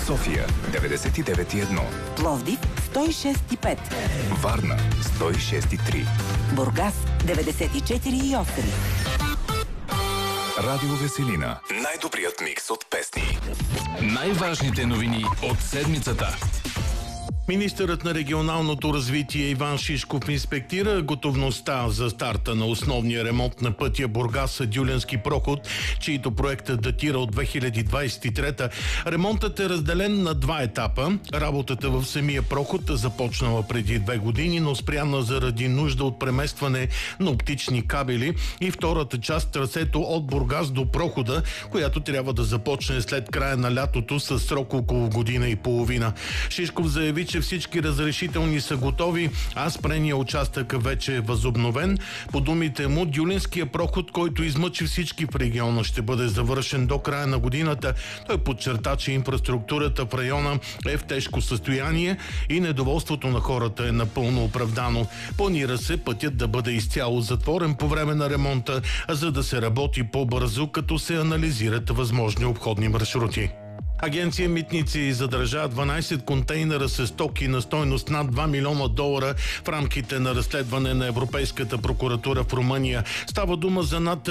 София 99,1, Пловдив 106,5, Варна 106,3, Бургас 94,8. Радио Веселина. Най-добрият микс от песни. Най-важните новини от седмицата. Министърът на регионалното развитие Иван Шишков инспектира готовността за старта на основния ремонт на пътя Бургас-Дюленски проход, чийто проектът датира от 2023. Ремонтът е разделен на два етапа. Работата в самия проход започнала преди 2 години, но спряна заради нужда от преместване на оптични кабели, и втората част, трасето от Бургас до прохода, която трябва да започне след края на лятото с срок около година и половина. Шишков заяви, че всички разрешителни са готови, а спрения участък вече е възобновен. По думите му, Дюленския проход, който измъчи всички в региона, ще бъде завършен до края на годината. Той подчерта, че инфраструктурата в района е в тежко състояние и недоволството на хората е напълно оправдано. Планира се пътят да бъде изцяло затворен по време на ремонта, за да се работи по-бързо, като се анализират възможни обходни маршрути. Агенция Митници задържа 12 контейнера с стоки на стойност над $2 милиона в рамките на разследване на Европейската прокуратура в Румъния. Става дума за над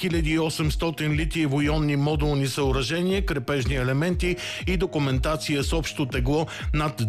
3800 литиево-ионни модулни съоръжения, крепежни елементи и документация с общо тегло над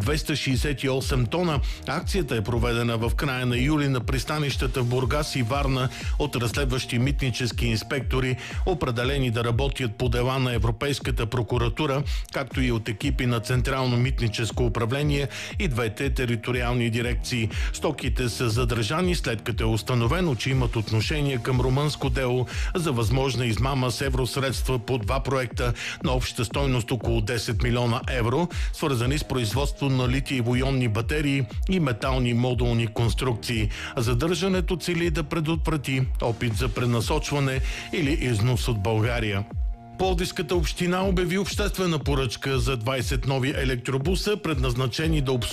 268 тона. Акцията е проведена в края на юли на пристанищата в Бургас и Варна от разследващи митнически инспектори, определени да работят по дела на Европейската прокуратура, както и от екипи на Централно митническо управление и двете териториални дирекции. Стоките са задържани, след като е установено, че имат отношение към румънско дело за възможна измама с евросредства по 2 проекта на обща стойност около 10 милиона евро, свързани с производство на литиево-ионни батерии и метални модулни конструкции. Задържането цели да предотврати опит за пренасочване или износ от България. Пловдивската община обяви обществена поръчка за 20 нови електробуса, предназначени да обслужват